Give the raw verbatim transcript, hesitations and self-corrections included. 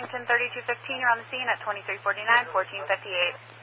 Washington thirty-two fifteen, you're on the scene at twenty-three forty-nine, fourteen fifty-eight.